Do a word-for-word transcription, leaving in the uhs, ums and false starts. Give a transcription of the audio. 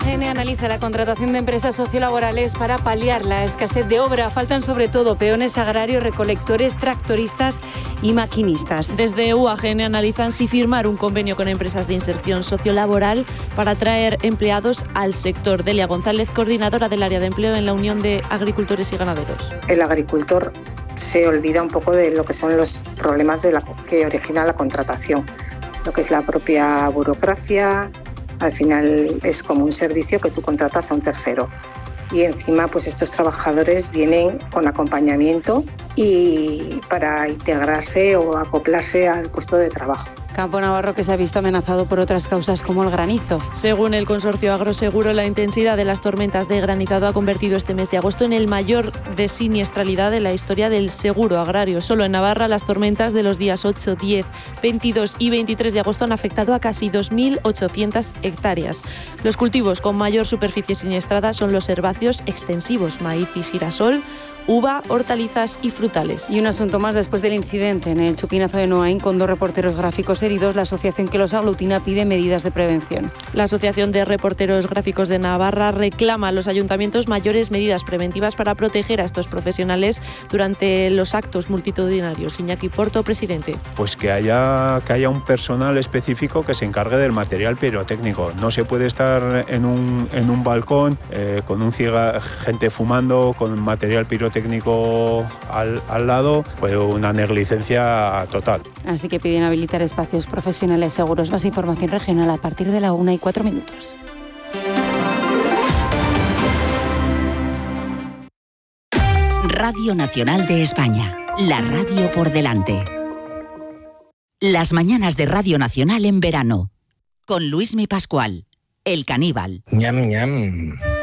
G N analiza la contratación de empresas sociolaborales para paliar la escasez de obra. Faltan sobre todo peones agrarios, recolectores, tractoristas y maquinistas. Desde U A G N analizan si firmar un convenio con empresas de inserción sociolaboral para atraer empleados al sector. Delia González, coordinadora del área de empleo en la Unión de Agricultores y Ganaderos. El agricultor se olvida un poco de lo que son los problemas de la, que origina la contratación, lo que es la propia burocracia. Al final es como un servicio que tú contratas a un tercero. Y encima pues estos trabajadores vienen con acompañamiento y para integrarse o acoplarse al puesto de trabajo. Campo navarro que se ha visto amenazado por otras causas como el granizo. Según el consorcio Agroseguro, la intensidad de las tormentas de granizado ha convertido este mes de agosto en el mayor de siniestralidad de la historia del seguro agrario. Solo en Navarra las tormentas de los días ocho, diez, veintidós y veintitrés de agosto han afectado a casi dos mil ochocientas hectáreas. Los cultivos con mayor superficie siniestrada son los herbáceos extensivos, maíz y girasol, uva, hortalizas y frutales. Y un asunto más después del incidente en el Chupinazo de Noain con dos reporteros gráficos heridos. La asociación que los aglutina pide medidas de prevención. La Asociación de Reporteros Gráficos de Navarra reclama a los ayuntamientos mayores medidas preventivas para proteger a estos profesionales durante los actos multitudinarios. Iñaki Porto, presidente. Pues que haya, que haya un personal específico que se encargue del material pirotécnico. No se puede estar en un, en un balcón eh, con un ciega, gente fumando, con material pirotécnico técnico al, al lado. Fue una negligencia total. Así que piden habilitar espacios profesionales seguros. Más información regional a partir de la una y cuatro minutos. Radio Nacional de España, la radio por delante. Las mañanas de Radio Nacional en verano, con Luismi Pascual, el caníbal. Ñam, ñam.